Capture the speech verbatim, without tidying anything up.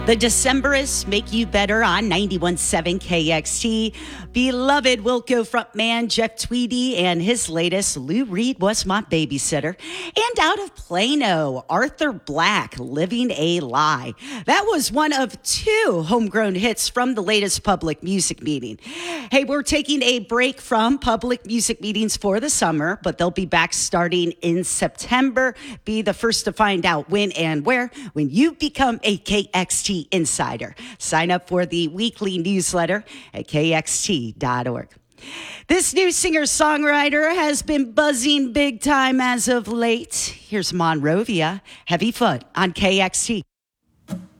The Decemberists make you better on ninety-one point seven K X T. Beloved Wilco frontman Jeff Tweedy and his latest Lou Reed Was My Babysitter. And out of Plano, Arthur Black, Living a Lie. That was one of two homegrown hits from the latest public music meeting. Hey, we're taking a break from public music meetings for the summer, but they'll be back starting in September. Be the first to find out when and where when you become a K X T Insider. Sign up for the weekly newsletter at K X T dot org. This new singer-songwriter has been buzzing big time as of late. Here's Monrovia, Heavy Foot on K X T.